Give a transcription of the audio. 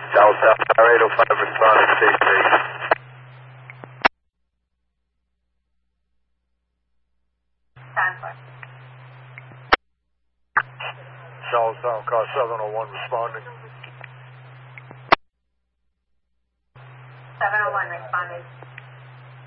Dallas Tower 805 responding, station 8. Dallas Tower car 701 responding. 701 responding.